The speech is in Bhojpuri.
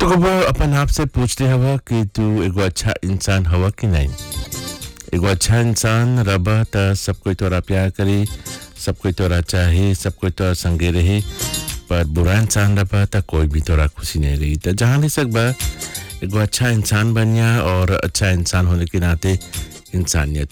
तो कब अपन आप से पूछते हवा कि तू एगो अच्छा इंसान हवा कि नहीं। एगो अच्छा इंसान रबा त सब कोई तोरा प्यार करी, सब कोई तोरा चाहे, सब कोई तोरा संगे रही। पर बुरा इंसान रबा त कोई भी तोरा खुशी नहीं रही। त जहाँ भी सकबा एगो अच्छा इंसान बनिया और अच्छा इंसान होने के नाते इंसानियत